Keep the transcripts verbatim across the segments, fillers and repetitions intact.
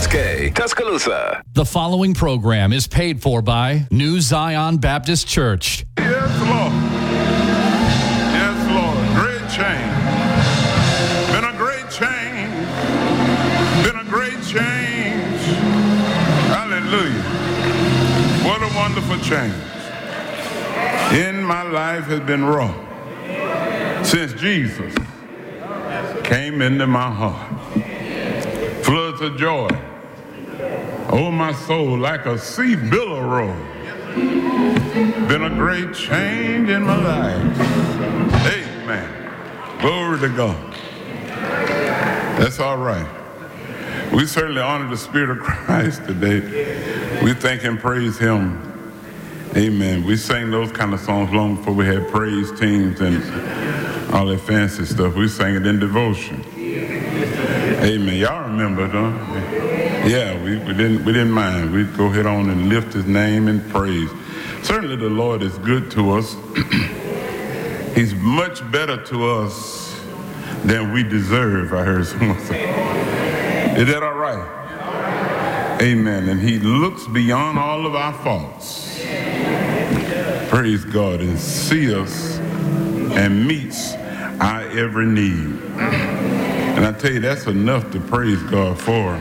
S K, Tuscaloosa. The following program is paid for by New Zion Baptist Church. Yes, Lord. Yes, Lord. Great change. Been a great change. Been a great change. Hallelujah. What a wonderful change. In my life has been wrought since Jesus came into my heart. Floods of joy. Oh, my soul, like a sea billow roll. Been a great change in my life. Amen. Glory to God. That's all right. We certainly honor the Spirit of Christ today. We thank and praise Him. Amen. We sang those kind of songs long before we had praise teams and all that fancy stuff. We sang it in devotion. Amen. Y'all remember, don't you? Yeah, we, we didn't we didn't mind. We'd go ahead on and lift His name in praise. Certainly the Lord is good to us. He's much better to us than we deserve, I heard someone say. Is that all right? Amen. And He looks beyond all of our faults. Praise God, and sees us and meets our every need. And I tell you, that's enough to praise God for.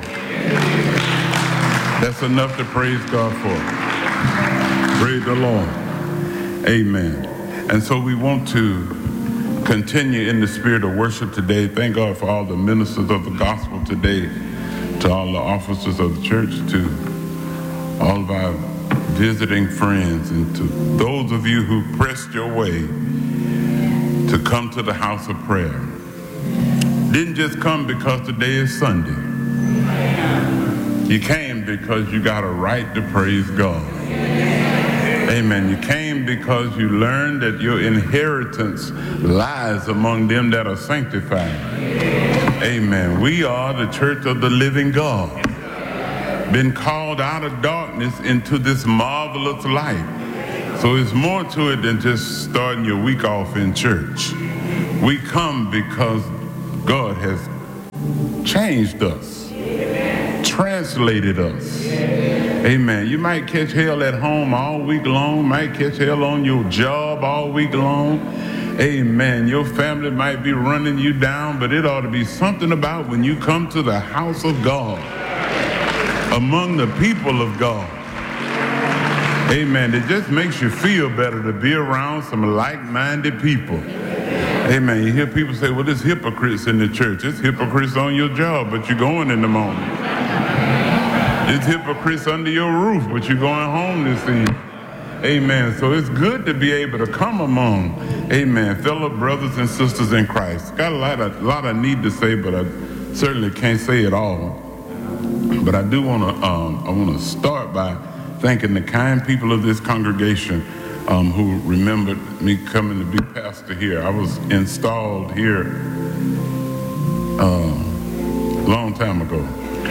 That's enough to praise God for. Praise the Lord. Amen. And so we want to continue in the spirit of worship today. Thank God for all the ministers of the gospel today, to all the officers of the church, to all of our visiting friends, and to those of you who pressed your way to come to the house of prayer. Didn't just come because today is Sunday. You came because you got a right to praise God. Amen. You came because you learned that your inheritance lies among them that are sanctified. Amen. We are the church of the living God. Been called out of darkness into this marvelous light. So it's more to it than just starting your week off in church. We come because God has changed us, translated us. Amen. You might catch hell at home all week long, might catch hell on your job all week long. Amen. Your family might be running you down, but it ought to be something about when you come to the house of God, among the people of God. Amen. It just makes you feel better to be around some like-minded people. Amen. You hear people say, well, there's hypocrites in the church. It's hypocrites on your job, but you're going in the morning. It's hypocrites under your roof, but you're going home this evening. Amen. So it's good to be able to come among, amen, fellow brothers and sisters in Christ. Got a lot of, lot I need to say, but I certainly can't say it all. But I do want to um, I want to start by thanking the kind people of this congregation um, who remembered me coming to be pastor here. I was installed here a uh, long time ago.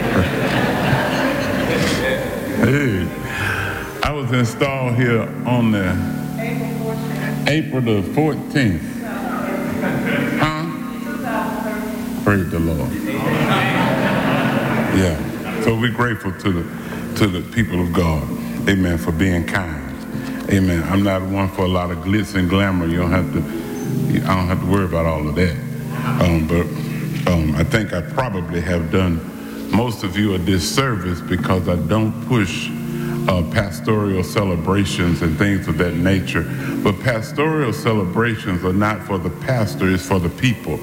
Hey, I was installed here on the April the fourteenth. Huh? Praise the Lord. Yeah. So we're grateful to the to the people of God, amen, for being kind. Amen. I'm not one for a lot of glitz and glamour. You don't have to, I don't have to worry about all of that. Um, but um, I think I probably have done most of you a disservice because I don't push uh, pastoral celebrations and things of that nature. But pastoral celebrations are not for the pastor, it's for the people.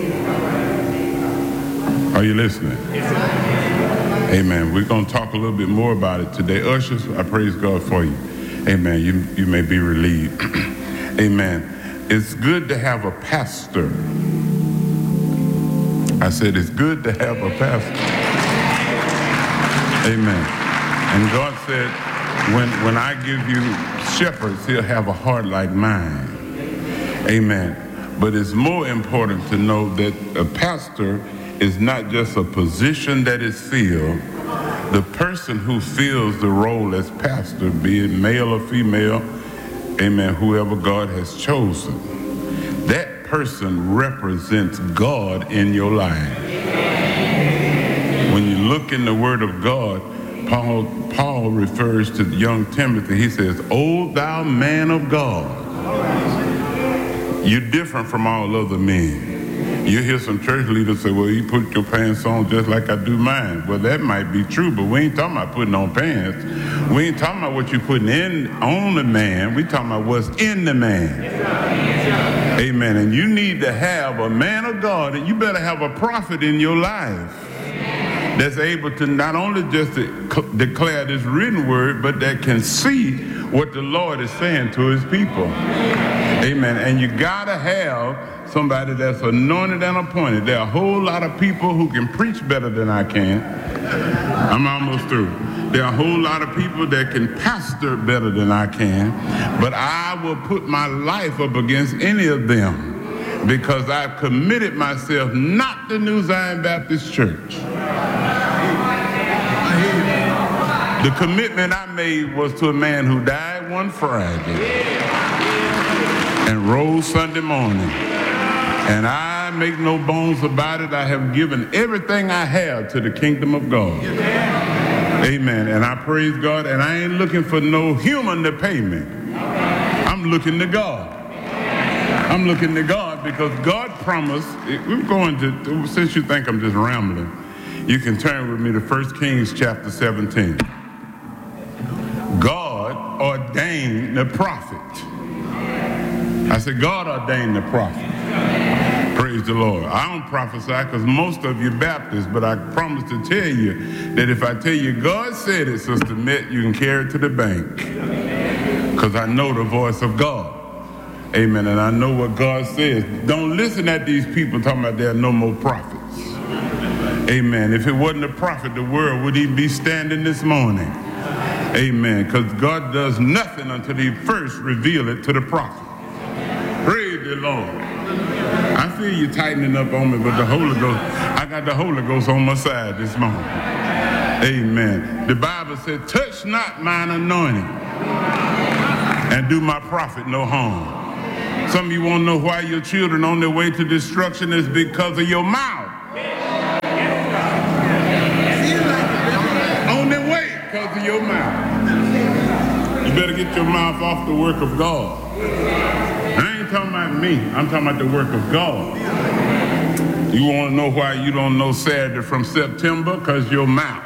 Are you listening? Amen. We're going to talk a little bit more about it today. Ushers, I praise God for you. Amen. You, you may be relieved. Amen. It's good to have a pastor. I said it's good to have a pastor. Amen. And God said, when, when I give you shepherds, he'll have a heart like mine. Amen. But it's more important to know that a pastor is not just a position that is filled. The person who fills the role as pastor, be it male or female, amen, whoever God has chosen, that person represents God in your life. When you look in the Word of God, Paul, Paul refers to young Timothy. He says, "O thou man of God." You're different from all other men. You hear some church leaders say, "Well, you put your pants on just like I do mine." Well, that might be true, but we ain't talking about putting on pants. We ain't talking about what you're putting in on the man. We talking about what's in the man. Amen. And you need to have a man of God, and you better have a prophet in your life that's able to not only just to declare this written word, but that can see what the Lord is saying to his people. Amen. And you got to have somebody that's anointed and appointed. There are a whole lot of people who can preach better than I can. I'm almost through. There are a whole lot of people that can pastor better than I can. But I will put my life up against any of them because I've committed myself not to New Zion Baptist Church. The commitment I made was to a man who died one Friday and rose Sunday morning. And I make no bones about it. I have given everything I have to the kingdom of God. Amen. And I praise God. And I ain't looking for no human to pay me. I'm looking to God. I'm looking to God because God promised. We're going to, since you think I'm just rambling, you can turn with me to First Kings chapter seventeen. God ordained the prophet. I said, God ordained the prophet. Praise the Lord. I don't prophesy because most of you Baptists, but I promise to tell you that if I tell you God said it, Sister Mitt, you can carry it to the bank because I know the voice of God. Amen. And I know what God says. Don't listen at these people talking about there are no more prophets. Amen. If it wasn't a prophet, the world would even be standing this morning. Amen. Because God does nothing until he first reveal it to the prophet. Praise the Lord. I feel you tightening up on me, but the Holy Ghost, I got the Holy Ghost on my side this morning. Amen. The Bible said, touch not mine anointing and do my prophet no harm. Some of you want to know why your children on their way to destruction is because of your mouth. On their way because of your mouth. You better get your mouth off the work of God. I ain't talking about me. I'm talking about the work of God. You want to know why you don't know Saturday from September? Because your mouth.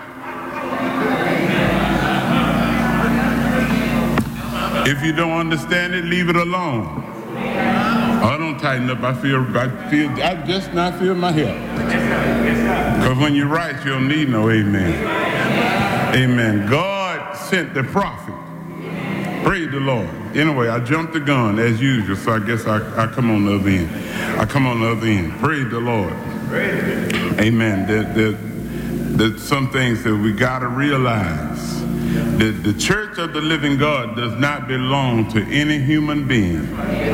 If you don't understand it, leave it alone. I don't tighten up. I feel, I feel, I just not feel my help. Because when you're right, you don't need no amen. Amen. God sent the prophet. Praise the Lord. Anyway, I jumped the gun as usual, so I guess I, I come on the other end. I come on the other end. Praise the Lord. Amen. There, there, there's some things that we got to realize. That the church of the living God does not belong to any human being.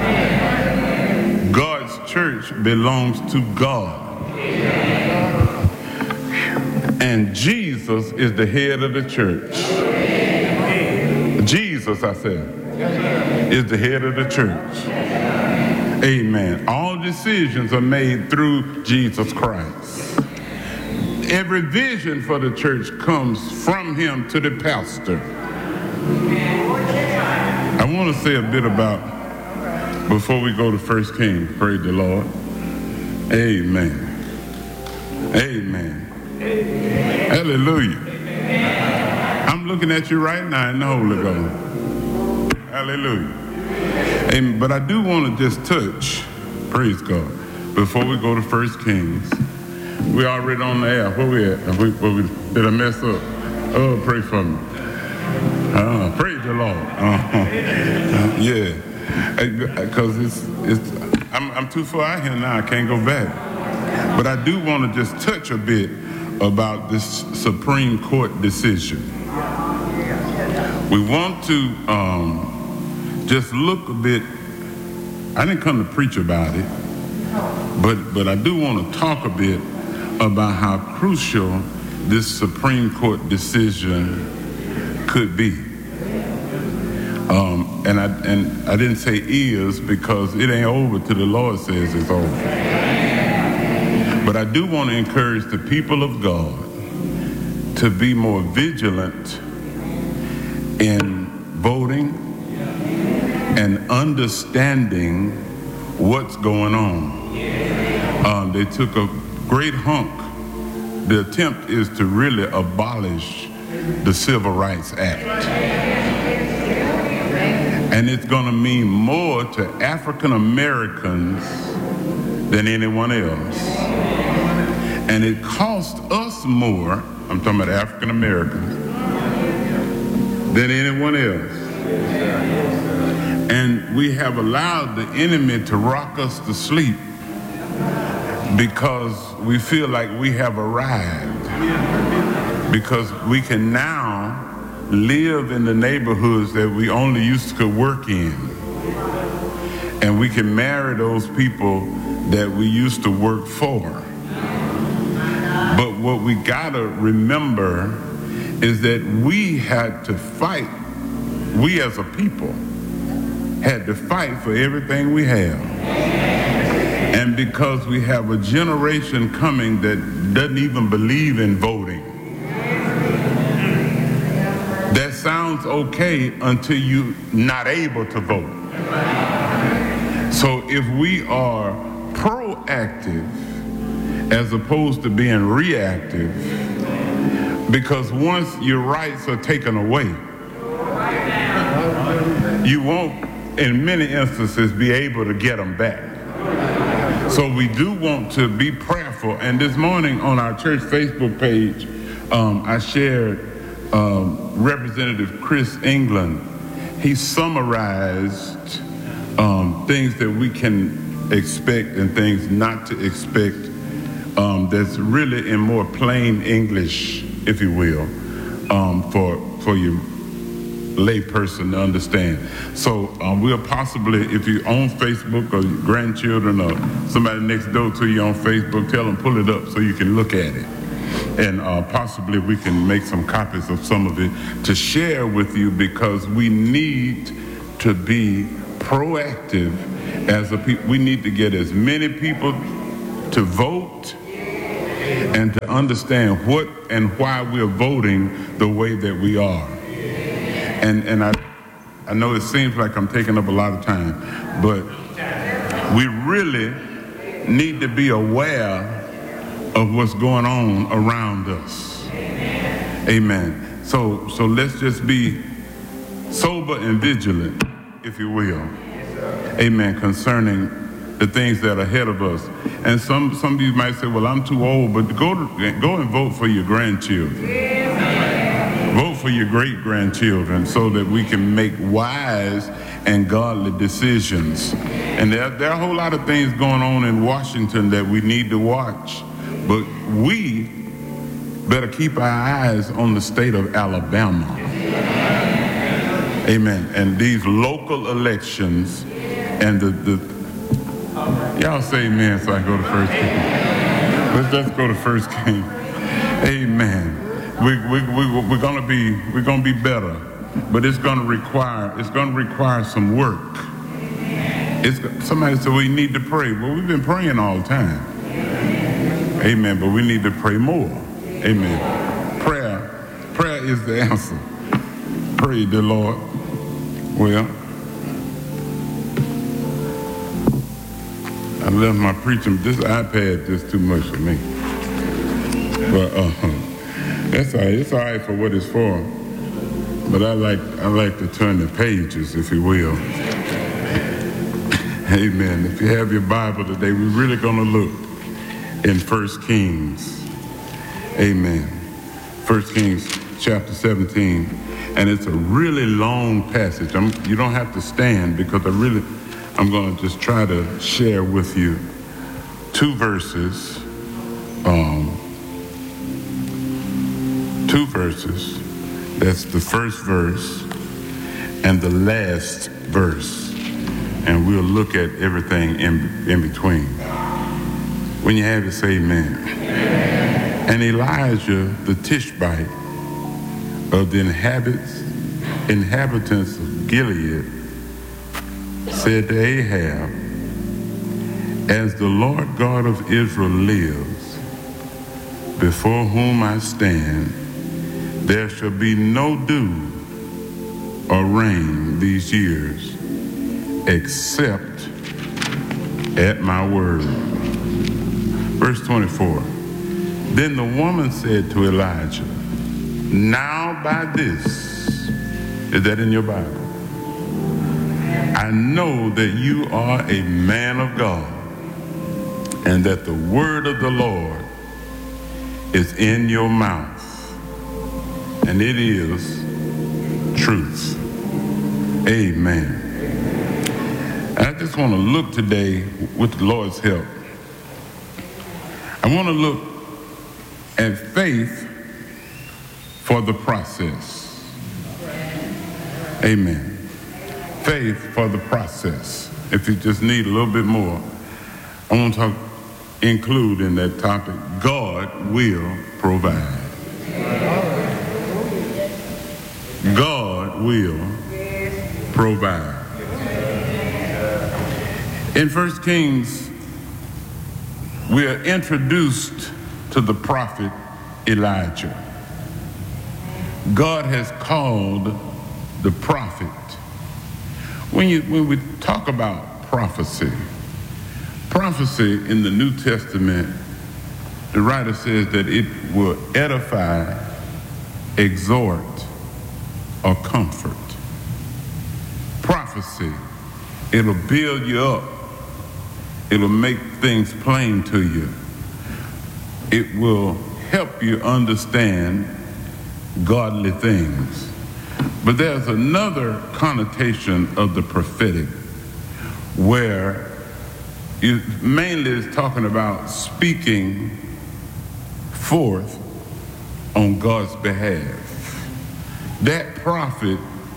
God's church belongs to God. And Jesus is the head of the church. Jesus, I said, is the head of the church. Amen. All decisions are made through Jesus Christ. Every vision for the church comes from him to the pastor. I want to say a bit about, before we go to First Kings, praise the Lord. Amen. Amen. Hallelujah. I'm looking at you right now in the Holy Ghost. Hallelujah. Amen. But I do want to just touch, praise God, before we go to First Kings. We already on the air. Where we at? We, where we, did I mess up? Oh, pray for me. Uh, praise the Lord. Uh-huh. Uh, yeah. Because it's, it's, I'm, I'm too far out here now. I can't go back. But I do want to just touch a bit about this Supreme Court decision. We want to um, just look a bit. I didn't come to preach about it, but but I do want to talk a bit about how crucial this Supreme Court decision could be. Um, and I and I didn't say is because it ain't over till the Lord says it's over. But I do want to encourage the people of God to be more vigilant in voting and understanding what's going on. Um, they took a great hunk. The attempt is to really abolish the Civil Rights Act. And it's going to mean more to African Americans than anyone else. And it costs us more, I'm talking about African Americans, than anyone else. And we have allowed the enemy to rock us to sleep because we feel like we have arrived. Because we can now live in the neighborhoods that we only used to work in. And we can marry those people that we used to work for. But what we gotta remember is that we had to fight, we as a people had to fight for everything we have. And because we have a generation coming that doesn't even believe in voting. That sounds okay until you're not able to vote. So if we are proactive as opposed to being reactive, because once your rights are taken away, you won't, in many instances, be able to get them back. So we do want to be prayerful. And this morning on our church Facebook page, um, I shared um, Representative Chris England. He summarized um, things that we can expect and things not to expect. Um, that's really in more plain English, if you will, um, for for your lay person to understand. So um, we'll possibly, if you're on Facebook or your grandchildren or somebody next door to you on Facebook, tell them pull it up so you can look at it. And uh, possibly we can make some copies of some of it to share with you, because we need to be proactive as a people. We need to get as many people to vote and to understand what and why we're voting the way that we are. And and I I know it seems like I'm taking up a lot of time, but we really need to be aware of what's going on around us. Amen. Amen. So so let's just be sober and vigilant, if you will. Amen. Concerning the things that are ahead of us. And some some of you might say, well, I'm too old, but go to, go and vote for your grandchildren. Amen. Vote for your great-grandchildren so that we can make wise and godly decisions. And there, there are a whole lot of things going on in Washington that we need to watch. But we better keep our eyes on the state of Alabama. Amen. And these local elections and the, the y'all say amen so I can go to first king. Let's, let's go to first king. Amen. We, we, we, we're gonna be we're gonna be better, but it's gonna require it's gonna require some work. It's somebody said we need to pray. Well, we've been praying all the time. Amen. But we need to pray more. Amen. Prayer, prayer is the answer. Pray, dear Lord. Well, I left my preaching. This iPad is too much for me. But uh, that's all right. It's all right for what it's for. But I like I like to turn the pages, if you will. Amen. If you have your Bible today, we're really going to look in First Kings. Amen. First Kings chapter seventeen. And it's a really long passage. I'm, you don't have to stand, because I really, I'm going to just try to share with you two verses. Um, two verses. That's the first verse and the last verse. And we'll look at everything in, in between. When you have it, say amen. Amen. And Elijah the Tishbite of the inhabitants, inhabitants of Gilead said to Ahab, as the Lord God of Israel lives, before whom I stand, there shall be no dew or rain these years, except at my word. Verse twenty-four. Then the woman said to Elijah, now by this, is that in your Bible? I know that you are a man of God, and that the word of the Lord is in your mouth, and it is truth. Amen. I just want to look today, with the Lord's help, I want to look at faith for the process. Amen. Faith for the process. If you just need a little bit more, I want to talk, include in that topic, God will provide. God will provide. In First Kings, we are introduced to the prophet Elijah. God has called the prophet. When you when we talk about prophecy, prophecy in the New Testament, the writer says that it will edify, exhort, or comfort. Prophecy, it'll build you up. It'll make things plain to you. It will help you understand godly things. But there's another connotation of the prophetic where it mainly is talking about speaking forth on God's behalf. That prophet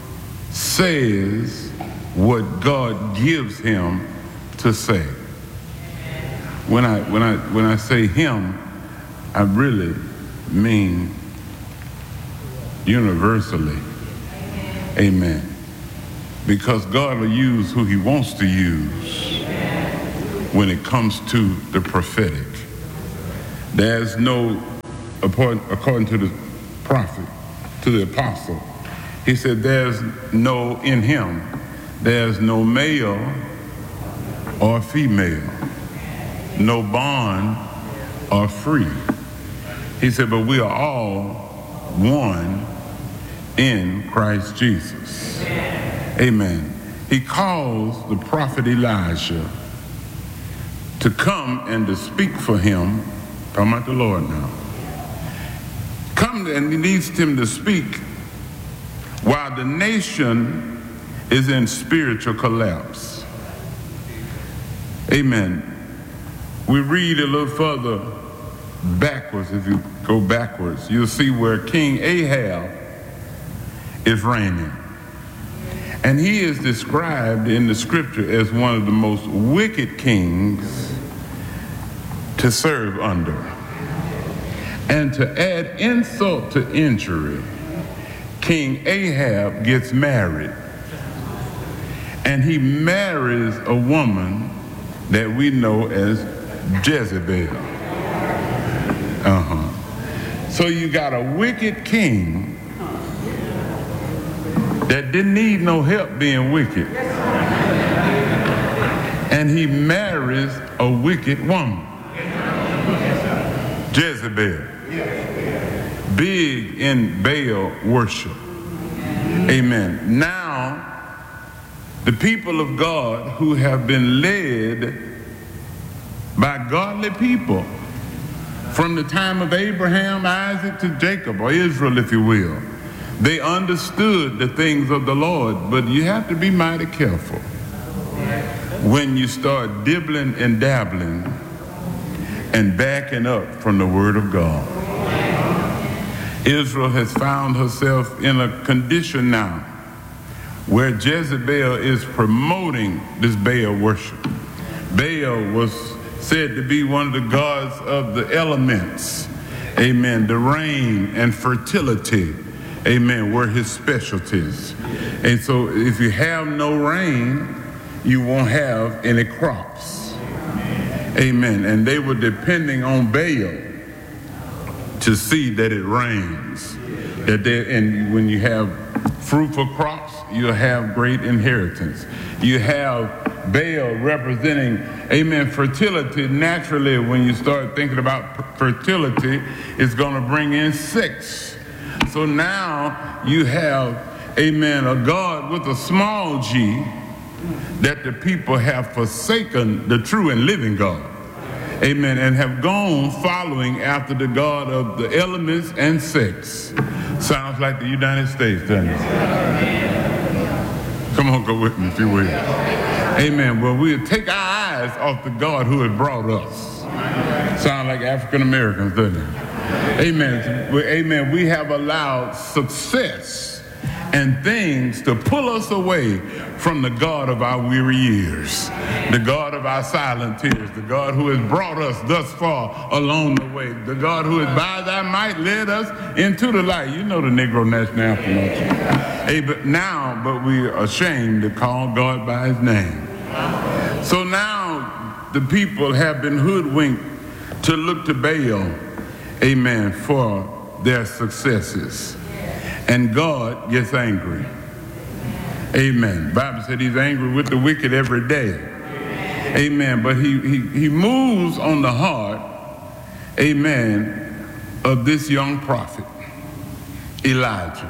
says what God gives him to say. When I when I when I say him, I really mean universally. Amen. Because God will use who he wants to use when it comes to the prophetic. There's no, according to the prophet, to the apostle, he said there's no, in him, there's no male or female, no bond or free. He said, but we are all one in Christ Jesus. Amen. He calls the prophet Elijah to come and to speak for him. Talking about the Lord now. Come, and he needs him to speak while the nation is in spiritual collapse. Amen. We read a little further backwards. If you go backwards, you'll see where King Ahab is reigning. And he is described in the scripture as one of the most wicked kings to serve under. And to add insult to injury, King Ahab gets married. And he marries a woman that we know as Jezebel. Uh-huh. So you got a wicked king that didn't need no help being wicked. And he marries a wicked woman. Jezebel. Big in Baal worship. Amen. Now, the people of God who have been led by godly people from the time of Abraham, Isaac to Jacob, or Israel, if you will, they understood the things of the Lord, but you have to be mighty careful when you start dibbling and dabbling and backing up from the Word of God. Israel has found herself in a condition now where Jezebel is promoting this Baal worship. Baal was said to be one of the gods of the elements. Amen. The rain and fertility. Amen, were his specialties. And so if you have no rain, you won't have any crops. Amen. And they were depending on Baal to see that it rains. That there, and when you have fruitful crops, you'll have great inheritance. You have Baal representing, amen, fertility. Naturally, when you start thinking about fertility, it's going to bring in sex. So now you have, amen, a God with a small g, that the people have forsaken the true and living God. Amen, and have gone following after the God of the elements and sex. Sounds like the United States, doesn't it? Come on, go with me if you will. Amen. Well, we'll take our eyes off the God who has brought us. Sound like African Americans, doesn't it? Amen. Amen. We have allowed success and things to pull us away from the God of our weary years, the God of our silent tears, the God who has brought us thus far along the way, the God who has by thy might led us into the light. You know the Negro national anthem, don't you? Hey, but now, but we are ashamed to call God by his name. So now the people have been hoodwinked to look to Baal, amen, for their successes. And God gets angry. Amen. The Bible said he's angry with the wicked every day. Amen. But he, he, he moves on the heart, amen, of this young prophet, Elijah.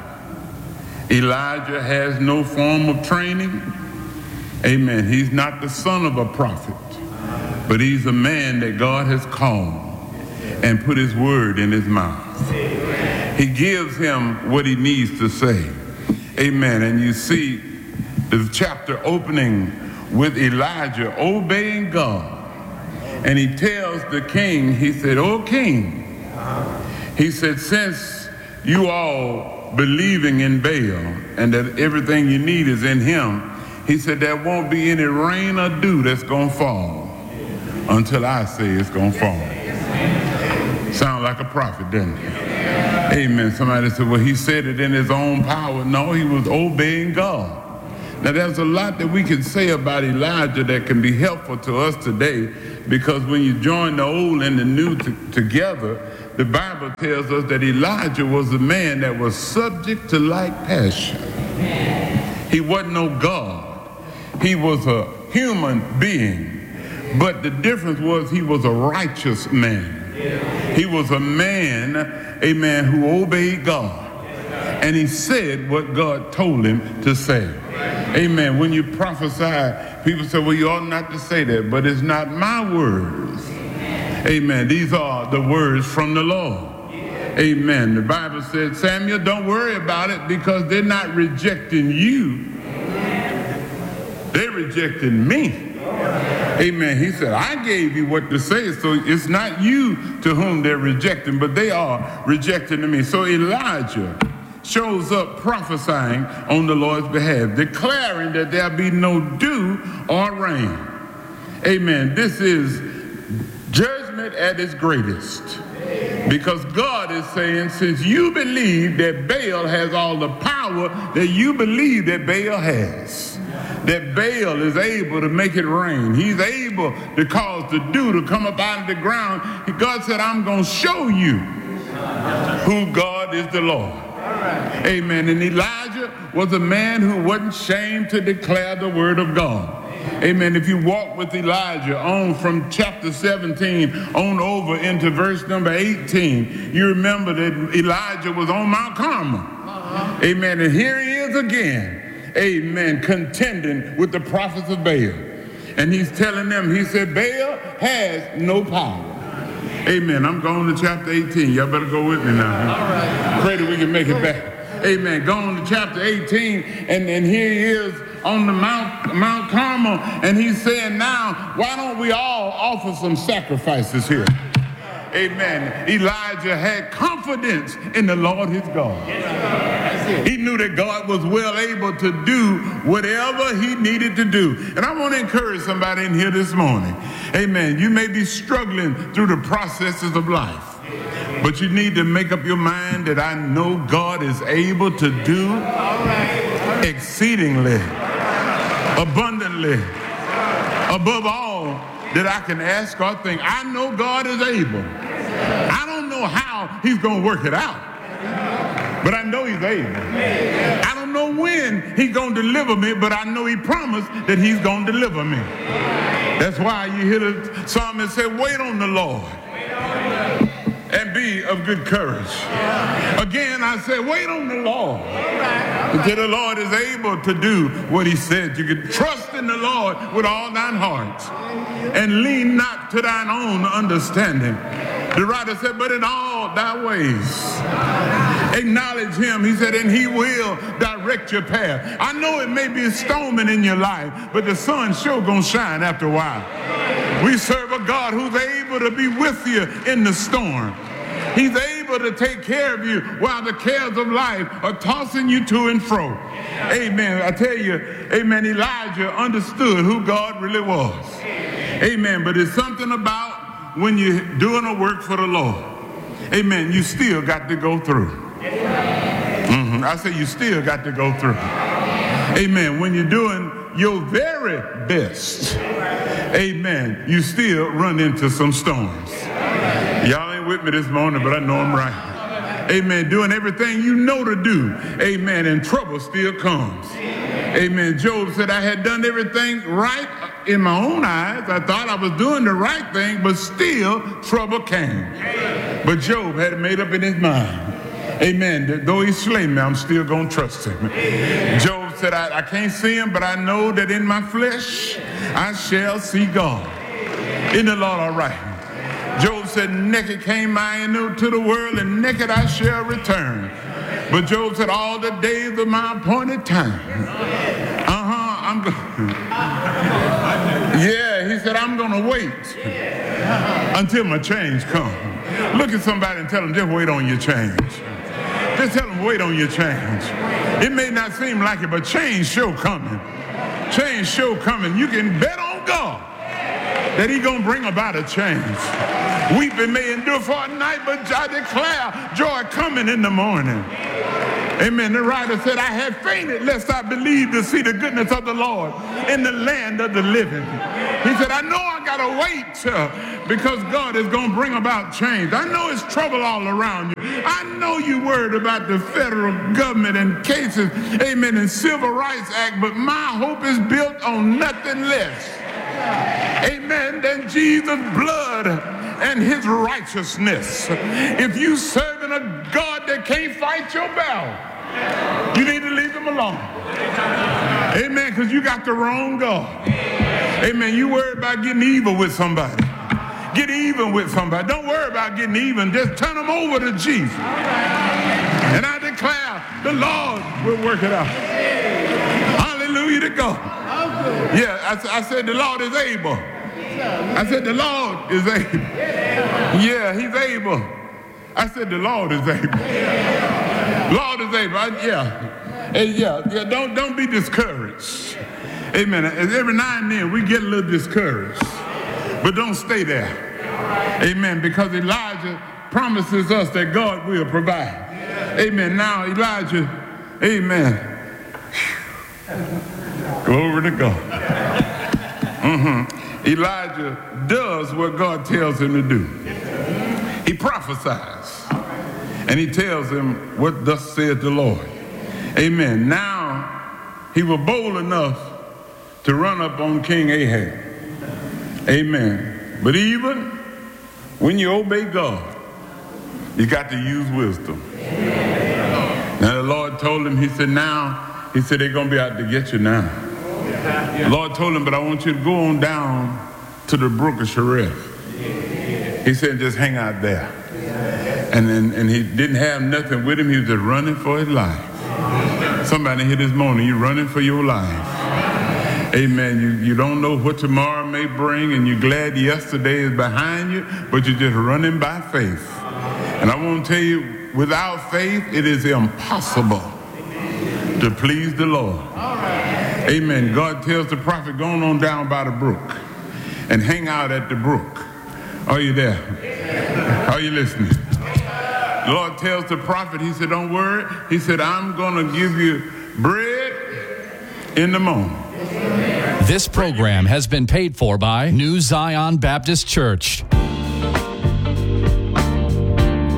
Elijah has no form of training. Amen. He's not the son of a prophet, but he's a man that God has called and put his word in his mouth. He gives him what he needs to say. Amen. And you see the chapter opening with Elijah obeying God. And he tells the king, he said, "O king," he said, "since you all believing in Baal and that everything you need is in him," he said, "there won't be any rain or dew that's going to fall until I say it's going to fall." Sound like a prophet, doesn't it? Amen. Somebody said, "Well, he said it in his own power." No, he was obeying God. Now, there's a lot that we can say about Elijah that can be helpful to us today, because when you join the old and the new t- together, the Bible tells us that Elijah was a man that was subject to like passion. He wasn't no God. He was a human being. But the difference was he was a righteous man. He was a man, amen, who obeyed God. And he said what God told him to say. Amen. When you prophesy, people say, "Well, you ought not to say that," but it's not my words. Amen. These are the words from the Lord. Amen. The Bible said, "Samuel, don't worry about it, because they're not rejecting you. They're rejecting me." Amen. He said, "I gave you what to say, so it's not you to whom they're rejecting, but they are rejecting me." So Elijah shows up prophesying on the Lord's behalf, declaring that there'll be no dew or rain. Amen. This is judgment at its greatest, because God is saying, since you believe that Baal has all the power that you believe that Baal has, that Baal is able to make it rain, he's able to cause the dew to come up out of the ground, God said, "I'm going to show you who God is, the Lord." Amen. And Elijah was a man who wasn't ashamed to declare the word of God. Amen. If you walk with Elijah on from chapter seventeen on over into verse number eighteen, you remember that Elijah was on Mount Carmel. Uh-huh. Amen. And here he is again. Amen. Contending with the prophets of Baal. And he's telling them, he said, Baal has no power. Amen. I'm going to chapter eighteen. Y'all better go with me now. All right. Pray that we can make it back. Amen. Going to chapter eighteen, and, and here he is on the Mount, Mount Carmel, and he's saying, now, why don't we all offer some sacrifices here? Amen. Elijah had confidence in the Lord his God. He knew that God was well able to do whatever he needed to do. And I want to encourage somebody in here this morning. Amen. You may be struggling through the processes of life, but you need to make up your mind that I know God is able to do exceedingly, abundantly, above all that I can ask or think. I know God is able. I don't know know how he's going to work it out, but I know he's able. I don't know when he's going to deliver me, but I know he promised that he's going to deliver me. That's why you hear the psalmist say, wait on the Lord and be of good courage. Again, I say, wait on the Lord. Until the Lord is able to do what he said. You can trust in the Lord with all thine heart and lean not to thine own understanding. The writer said, but in all thy ways acknowledge him. He said, and he will direct your path. I know it may be storming in your life, but the sun sure gonna shine after a while. We serve a God who's able to be with you in the storm. He's able to take care of you while the cares of life are tossing you to and fro. Amen. I tell you, amen, Elijah understood who God really was. Amen. But it's something about when you're doing a work for the Lord. Amen. You still got to go through. Mm-hmm. I say you still got to go through. Amen. When you're doing your very best, amen, you still run into some storms. Y'all ain't with me this morning, but I know I'm right. Amen. Doing everything you know to do. Amen. And trouble still comes. Amen. Job said, I had done everything right in my own eyes. I thought I was doing the right thing, but still trouble came. But Job had made up in his mind. Amen. That though he slay me, I'm still going to trust him. Job said, I, I can't see him, but I know that in my flesh I shall see God. Isn't the Lord all right? Job said, naked came I into the world, and naked I shall return. But Job said, all the days of my appointed time. Uh-huh, I'm going Yeah, he said, I'm going to wait until my change comes. Look at somebody and tell them, just wait on your change. Just tell them, wait on your change. It may not seem like it, but change sure coming. Change sure coming. You can bet on God that he's going to bring about a change. Weeping may endure for a night, but I declare joy coming in the morning. Amen. The writer said, I had fainted lest I believed to see the goodness of the Lord in the land of the living. He said, I know I got to wait uh, because God is going to bring about change. I know it's trouble all around you. I know you worried about the federal government and cases, amen, and Civil Rights Act, but my hope is built on nothing less, amen, than Jesus' blood and his righteousness. If you serving a God that can't fight your battle, you need to leave him alone. Amen, because you got the wrong God. Amen, you worry about getting evil with somebody. Get even with somebody. Don't worry about getting even. Just turn them over to Jesus. And I declare the Lord will work it out. Hallelujah to God. Yeah, I, I said the Lord is able. I said the Lord is able. Yeah, he's able. I said the Lord is able. Lord is able. I, yeah. Hey, yeah. Yeah. Don't don't be discouraged. Amen. Every now and then we get a little discouraged, but don't stay there. Amen. Because Elijah promises us that God will provide. Amen. Now Elijah, amen. Glory to God. Mm-hmm. Elijah does what God tells him to do. He prophesies, and he tells him what thus said the Lord. Amen. Now he was bold enough to run up on King Ahab. Amen. But even when you obey God, you got to use wisdom. Now the Lord told him, he said, now, he said, they're going to be out to get you now. The Lord told him, but I want you to go on down to the brook of Cherith. He said, just hang out there. And then, and he didn't have nothing with him. He was just running for his life. Somebody here this morning, you're running for your life. Amen. You, you don't know what tomorrow may bring, and you're glad yesterday is behind you, but you're just running by faith. And I want to tell you, without faith, it is impossible to please the Lord. Amen. God tells the prophet, go on down by the brook and hang out at the brook. Are you there? Are you listening? The Lord tells the prophet, he said, don't worry. He said, I'm going to give you bread in the morning. This program has been paid for by New Zion Baptist Church.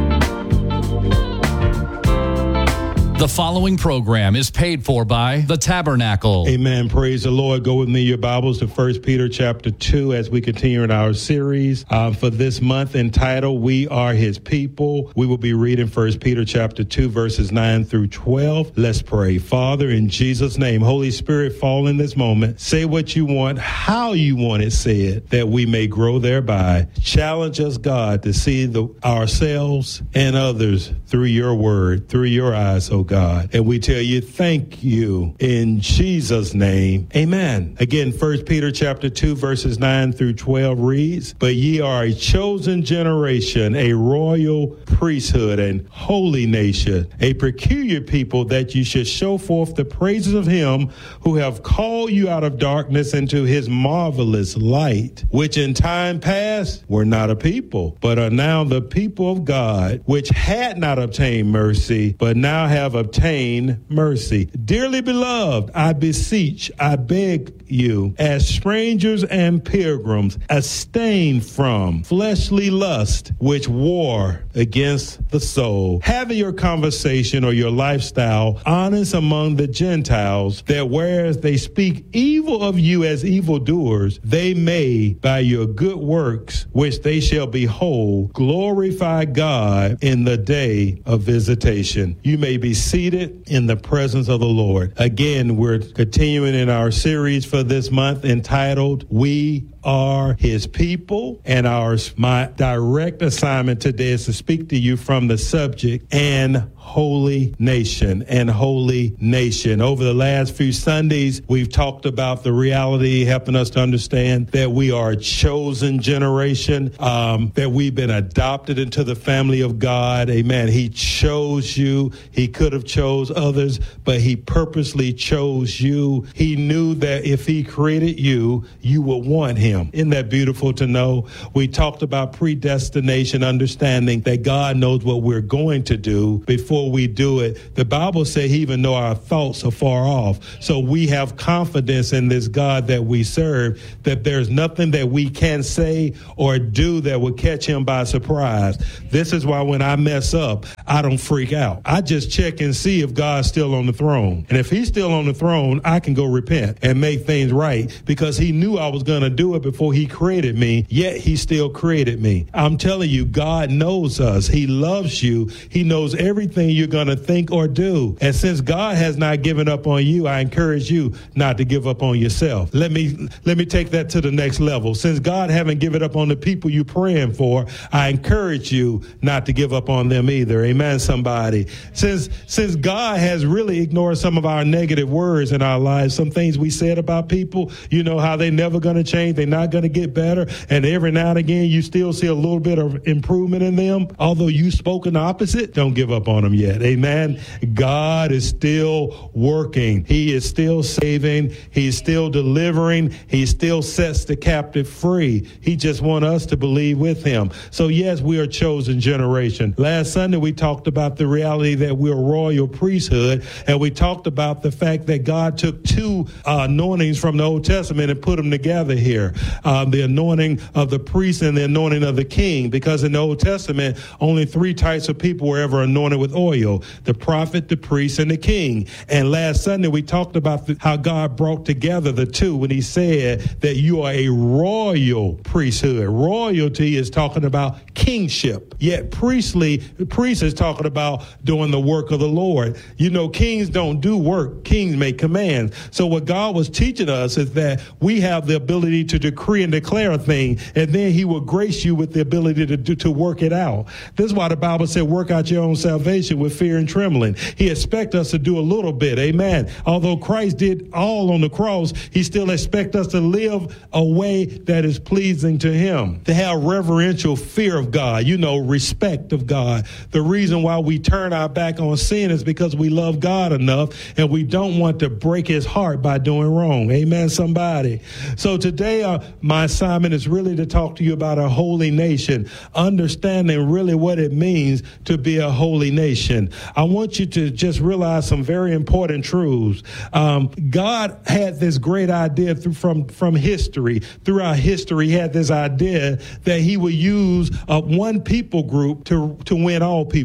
The following program is paid for by the Tabernacle. Amen. Praise the Lord. Go with me, your Bibles, to First Peter chapter two as we continue in our series uh, for this month entitled, We Are His People. We will be reading First Peter chapter two, verses nine through twelve. Let's pray. Father, in Jesus' name, Holy Spirit, fall in this moment. Say what you want, how you want it said, that we may grow thereby. Challenge us, God, to see the, ourselves and others through your word, through your eyes, oh God. And we tell you, thank you in Jesus' name. Amen. Again, First Peter chapter two, verses nine through twelve reads, But ye are a chosen generation, a royal priesthood and holy nation, a peculiar people, that you should show forth the praises of him who have called you out of darkness into his marvelous light, which in time past were not a people, but are now the people of God, which had not obtained mercy, but now have obtained mercy. Dearly beloved, I beseech, I beg you, as strangers and pilgrims, abstain from fleshly lust, which war against the soul. Having your conversation or your lifestyle honest among the Gentiles, that whereas they speak evil of you as evildoers, they may, by your good works, which they shall behold, glorify God in the day of visitation. You may be seated in the presence of the Lord. Again, we're continuing in our series for this month entitled, We Are His People, and our my direct assignment today is to speak to you from the subject, and holy nation, and holy nation. Over the last few Sundays, we've talked about the reality, helping us to understand that we are a chosen generation, um, that we've been adopted into the family of God. Amen. He chose you. He could have chose others, but he purposely chose you. He knew that if he created you, you would want him. Isn't that beautiful to know? We talked about predestination, understanding that God knows what we're going to do before we do it. The Bible says he even know our thoughts are far off. So we have confidence in this God that we serve, that there's nothing that we can say or do that will catch him by surprise. This is why when I mess up, I don't freak out. I just check and see if God's still on the throne. And if he's still on the throne, I can go repent and make things right, because he knew I was going to do it before he created me, yet he still created me. I'm telling you, God knows us. He loves you. He knows everything you're going to think or do. And since God has not given up on you, I encourage you not to give up on yourself. Let me let me take that to the next level. Since God haven't given up on the people you're praying for, I encourage you not to give up on them either. Amen, somebody. Since since God has really ignored some of our negative words in our lives, some things we said about people, you know how they're never going to change, they're not going to get better, and every now and again you still see a little bit of improvement in them, although you spoke an opposite, don't give up on them yet. Amen. God is still working. He is still saving. He's still delivering. He still sets the captive free. He just wants us to believe with him. So yes, we are a chosen generation. Last Sunday, we talked about the reality that we're a royal priesthood, and we talked about the fact that God took two uh, anointings from the Old Testament and put them together here. Um, the anointing of the priest and the anointing of the king, because in the Old Testament, only three types of people were ever anointed with oil: the prophet, the priest, and the king. And last Sunday, we talked about the, how God brought together the two when he said that you are a royal priesthood. Royalty is talking about kingship, yet priestly, priest is talking about doing the work of the Lord. You know, kings don't do work. Kings make commands. So what God was teaching us is that we have the ability to decree and declare a thing, and then he will grace you with the ability to do, to work it out. This is why the Bible said, work out your own salvation with fear and trembling. He expects us to do a little bit. Amen. Although Christ did all on the cross, he still expects us to live a way that is pleasing to him, to have reverential fear of God, you know, respect of God. The reason why we turn our back on sin is because we love God enough and we don't want to break his heart by doing wrong. Amen, somebody. So today, uh, my assignment is really to talk to you about a holy nation, understanding really what it means to be a holy nation. I want you to just realize some very important truths. Um, God had this great idea through, from, from history. Throughout history, he had this idea that he would use uh, one people group to, to win all people.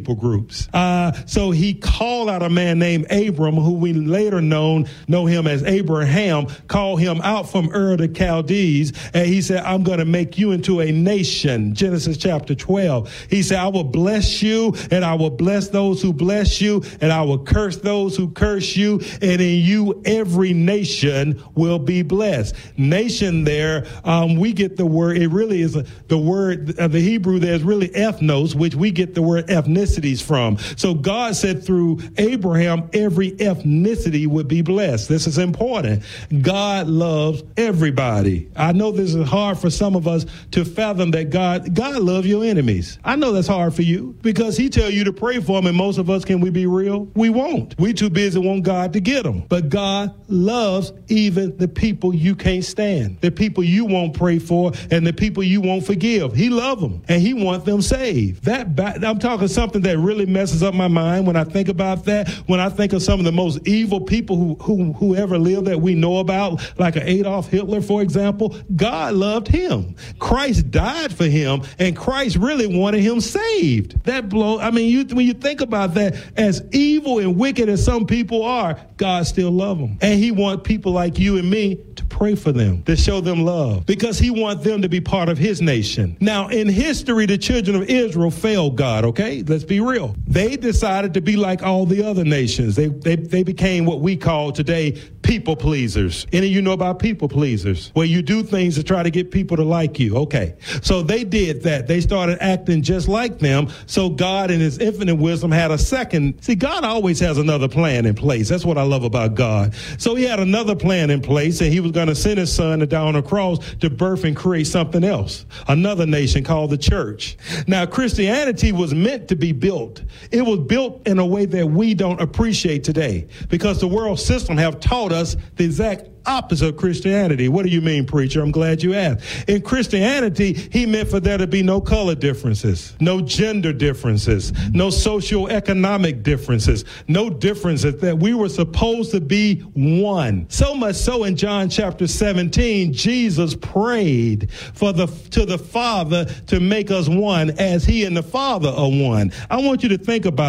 people groups. Uh, so he called out a man named Abram, who we later known know him as Abraham, called him out from Ur the Chaldees, and he said, I'm going to make you into a nation. Genesis chapter twelve. He said, I will bless you, and I will bless those who bless you, and I will curse those who curse you, and in you every nation will be blessed. Nation there, um, we get the word, it really is a, the word of the Hebrew, there's really ethnos, which we get the word ethnicities from. So God said through Abraham, every ethnicity would be blessed. This is important. God loves everybody. I know this is hard for some of us to fathom that God, God loves your enemies. I know that's hard for you because he tell you to pray for them, and most of us, can we be real? We won't. We too busy want God to get them. But God loves even the people you can't stand, the people you won't pray for, and the people you won't forgive. He loves them, and he wants them saved. That I'm talking something that really messes up my mind when I think about that, when I think of some of the most evil people who, who, who ever lived that we know about, like an Adolf Hitler, for example. God loved him. Christ died for him, and Christ really wanted him saved. That blow. I mean, you, when you think about that, as evil and wicked as some people are, God still loves them. And he wants people like you and me to pray for them, to show them love, because he wants them to be part of his nation. Now, in history, the children of Israel failed God, okay? Let's be real. They decided to be like all the other nations. They, they, they became what we call today people pleasers. Any of you know about people pleasers? Where you do things to try to get people to like you. Okay. So they did that. They started acting just like them. So God in his infinite wisdom had a second. See, God always has another plan in place. That's what I love about God. So he had another plan in place, and he was going to send his son to die on a cross to birth and create something else, another nation called the church. Now, Christianity was meant to be built. It was built in a way that we don't appreciate today, because the world system have taught us the exact opposite of Christianity. What do you mean, preacher? I'm glad you asked. In Christianity, he meant for there to be no color differences, no gender differences, no socioeconomic differences, no differences, that we were supposed to be one. So much so in John chapter seventeen, Jesus prayed for the to the Father to make us one as he and the Father are one. I want you to think about